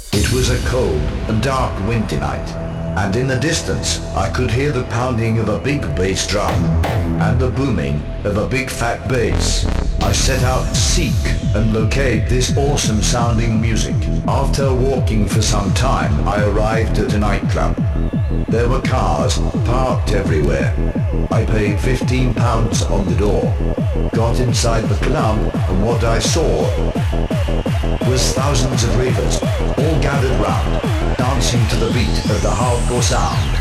It was a cold and dark winter night, and in the distance I could hear the pounding of a big bass drum and the booming of a big fat bass. I set out to seek and locate this awesome sounding music. After walking for some time, I arrived at a nightclub. There were cars parked everywhere. I paid £15 on the door, got inside the club, and what I saw was thousands of ravers, all gathered round, dancing to the beat of the hardcore sound.